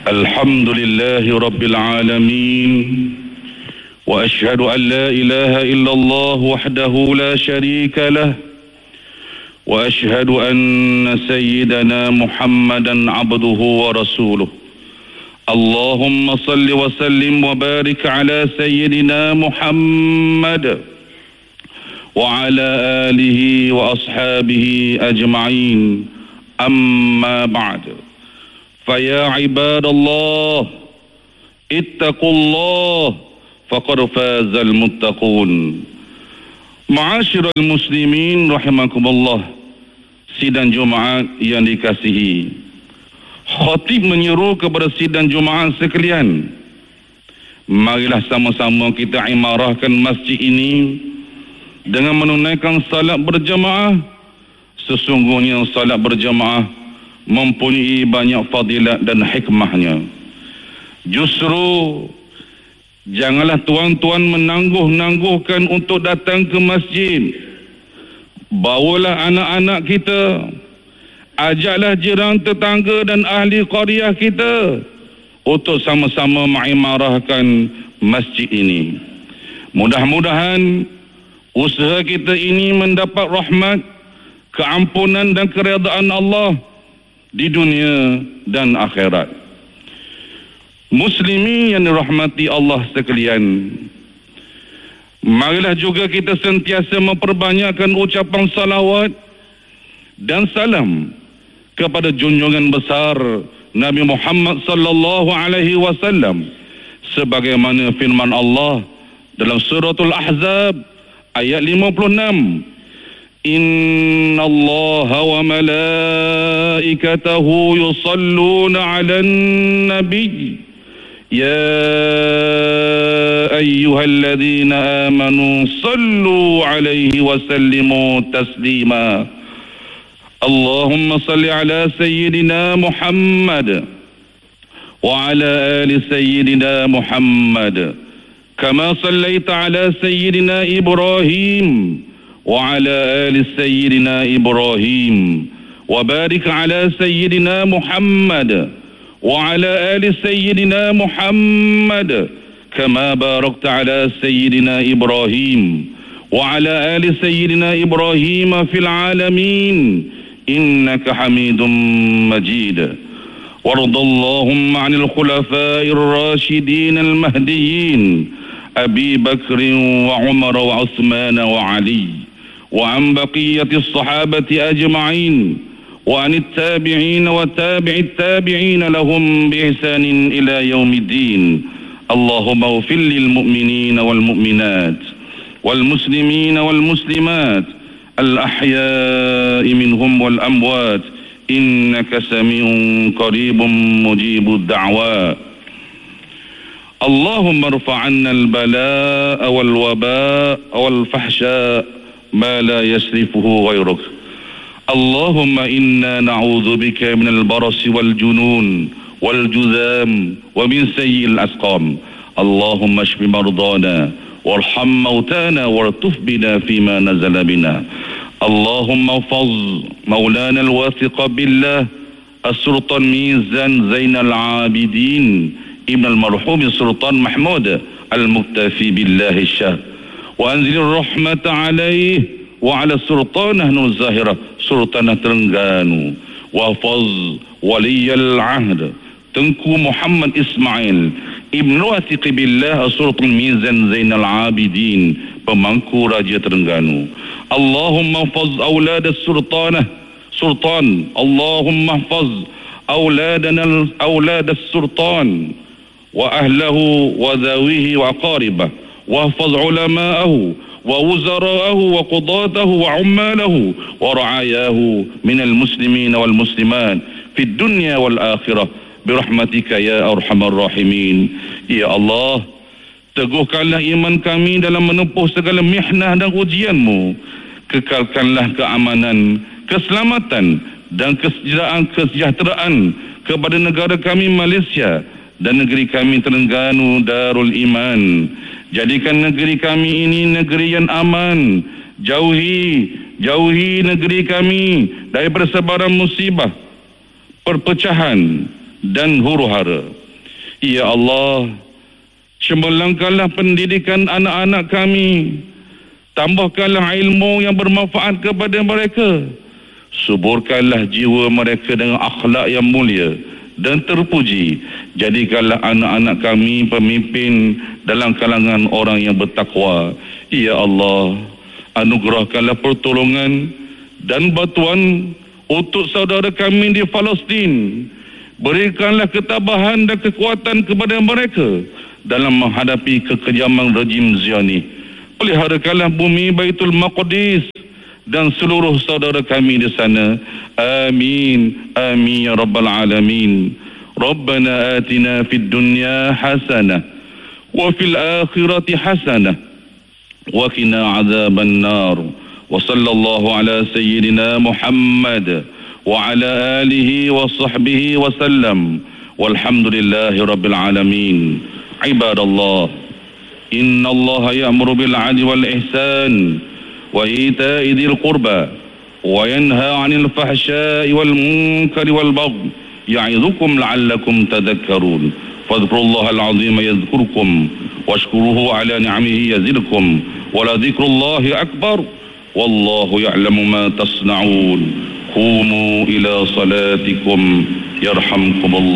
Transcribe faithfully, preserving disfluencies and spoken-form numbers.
الحمد لله رب العالمين وأشهد أن لا إله إلا الله وحده لا شريك له وأشهد أن سيدنا محمدا عبده ورسوله اللهم صل وسلم وبارك على سيدنا محمد وعلى آله وأصحابه أجمعين أما بعد فيا عباد الله اتقوا الله فقد فاز المتقون. Ma'asyiral muslimin rahimakumullah, sidang Jumaat yang dikasihi, khatib menyeru kepada sidang Jumaat sekalian, marilah sama-sama kita imarahkan masjid ini dengan menunaikan salat berjamaah. Sesungguhnya salat berjamaah mempunyai banyak fadilat dan hikmahnya. Justru janganlah tuan-tuan menangguh-nangguhkan untuk datang ke masjid. Bawalah anak-anak kita, ajaklah jiran tetangga dan ahli qaryah kita untuk sama-sama mengimarahkan masjid ini. Mudah-mudahan usaha kita ini mendapat rahmat, keampunan dan keredaan Allah di dunia dan akhirat. Muslimin yang dirahmati Allah sekalian, marilah juga kita sentiasa memperbanyakkan ucapan salawat dan salam kepada junjungan besar Nabi Muhammad sallallahu alaihi wasallam, sebagaimana firman Allah dalam suratul Ahzab ayat lima puluh enam, Inna Allah wa malaikatahu yusalluna ala nabi Ya ayyuhalladzina amanu sallu alaihi wa sallimu taslima. Allahumma salli ala sayyidina Muhammad wa ala ali sayyidina Muhammad kama sallaita ala sayyidina Ibrahim wa ala ali sayyidina Ibrahim wa barik ala sayyidina Muhammad وعلى آل سيدنا محمد كما باركت على سيدنا إبراهيم وعلى آل سيدنا إبراهيم في العالمين إنك حميد مجيد. وارض اللهم عن الخلفاء الراشدين المهديين أبي بكر وعمر وعثمان وعلي وعن بقية الصحابة أجمعين وعن التابعين وتابع التابعين لهم بإحسان إلى يوم الدين. اللهم اغفر للمؤمنين والمؤمنات والمسلمين والمسلمات الأحياء منهم والأموات إنك سميع قريب مجيب الدعوات. اللهم ارفع عنا البلاء والوباء والفحشاء ما لا يصرفه غيرك. اللهم إنا نعوذ بك من البرص والجنون والجذام ومن سيء الأسقام. اللهم اشف مرضانا وارحم موتانا والطف بنا فيما نزل بنا. اللهم احفظ مولانا الواثق بالله السلطان ميزان زين العابدين ابن المرحوم السلطان محمود المكتفي بالله الشاه وأنزل الرحمة عليه وعلى السلطان أهل الزاهرة سلطان ترنغانو وفض ولي العهد تنكو محمد إسماعيل ابن واثق بالله سلطان ميزان زين العابدين pemangku Raja Terengganu. Allahumma hafaz أولاد السلطانة سلطان اللهم احفظ أولادنا أولاد السلطان وأهله وذويه وأقاربه واحفظ علماءه ووزراءه وقضاته وعماله ورعاياه من المسلمين والمسلمات في الدنيا والآخرة برحمتك يا أرحم الراحمين. Ya Allah, teguhkanlah iman kami dalam menempuh segala mihnah dan ujian-Mu. Kekalkanlah keamanan, keselamatan dan kesejahteraan, kesejahteraan kepada negara kami Malaysia dan negeri kami Terengganu Darul Iman. Jadikan negeri kami ini negeri yang aman. Jauhi, jauhi negeri kami dari persebaran musibah, perpecahan, dan huru-hara. Ya Allah, cemerlangkanlah pendidikan anak-anak kami, tambahkanlah ilmu yang bermanfaat kepada mereka, suburkanlah jiwa mereka dengan akhlak yang mulia dan terpuji. Jadikanlah anak-anak kami pemimpin dalam kalangan orang yang bertakwa. Ya Allah, anugerahkanlah pertolongan dan bantuan untuk saudara kami di Palestin. Berikanlah ketabahan dan kekuatan kepada mereka dalam menghadapi kekejaman rejim Zionis. Peliharakanlah bumi Baitul Maqdis dan seluruh saudara kami di sana. Amin. Amin ya rabbal alamin. Rabbana atina fid dunya hasanah wa fil akhirati hasanah wa qina adzaban nar. Wa sallallahu ala sayyidina Muhammad wa ala alihi wa sahbihi wa sallam. Walhamdulillahi rabbil alamin. Ibadallah, inna Allah ya'muru bil 'adli wal ihsan wa ita'i dzil qurba wa yanha 'anil fahsya'i wal munkari wal baghi ya'idukum la'allakum tadhakkarun. Fadhkurullaha al-'azima yadhkurkum washkuruhu 'ala ni'amihi yazidkum wa la dhikrullahi akbar wallahu ya'lamu ma tasna'un. Qumu ila salatikum yarhamkumullah.